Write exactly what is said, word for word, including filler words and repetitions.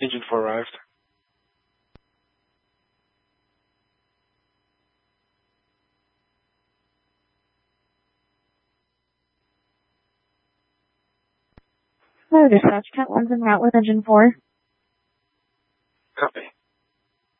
Engine four arrived. Hello, dispatch. Cat one's en route with engine four. Copy.